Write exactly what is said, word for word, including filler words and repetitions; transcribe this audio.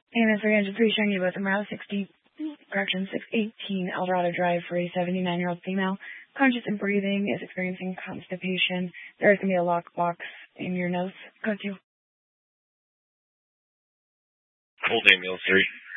A M S three hundred three showing you both on Route sixty, correction six eighteen Eldorado Drive for a seventy-nine-year-old female, conscious and breathing, is experiencing constipation. There is going to be a lockbox in your nose. Go to. Hold ambulance three.